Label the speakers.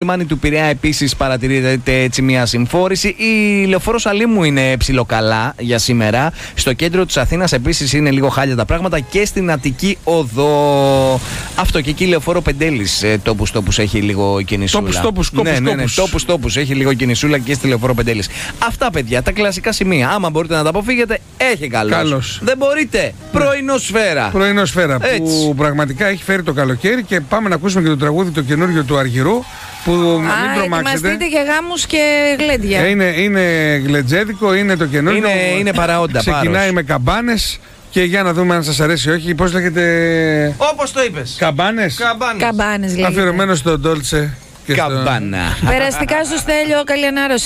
Speaker 1: λιμάνι του Πειραιά επίσης παρατηρείται έτσι μια συμφόρηση. Η λεωφόρος Αλήμου είναι ψιλοκαλά για σήμερα. Στο κέντρο της Αθήνας επίσης είναι λίγο χάλια τα πράγματα και στην Αττική Οδό. Αυτό και εκεί λεωφόρο Πεντέλης τόπους έχει λίγο κινησούλα. Τόπους έχει λίγο κινησούλα και στη λεωφόρο Πεντέλης. Αυτά, παιδιά, τα κλασικά σημεία. Άμα μπορείτε να τα αποφύγετε, έχει καλώς. Δεν μπορείτε. Πρωινοσφαίρα.
Speaker 2: Πρωινοσφαίρα που πραγματικά έχει φέρει το καλοκαίρι και πάμε να ακούσουμε και το τραγούδι το καινούργιο του Αργυρού. Που μην τρομάξετε.
Speaker 3: Ετοιμαστείτε για γάμους και γλέντια.
Speaker 2: Είναι γλεντζέδικο, είναι το καινούργιο.
Speaker 1: Είναι παραόντα.
Speaker 2: Ξεκινάει με καμπάνες. Και για να δούμε αν σας αρέσει ή όχι. Πώς λέγεται?
Speaker 4: Όπως το είπες.
Speaker 2: Καμπάνες.
Speaker 3: Καμπάνες λέγεται.
Speaker 2: Αφιερωμένο στο Ντόλτσε.
Speaker 1: Καμπάνα.
Speaker 3: Περαστικά στο Στέλιο, καλή ανάρρωση.